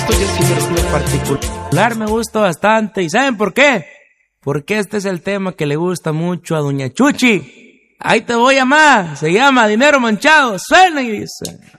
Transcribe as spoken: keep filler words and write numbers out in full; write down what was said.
gusto, yo sí, pero en lo particular me gusta bastante. ¿Y saben por qué? Porque este es el tema que le gusta mucho a Doña Chuchi. Ahí te voy a llamar, se llama Dinero Manchado, suena y dice...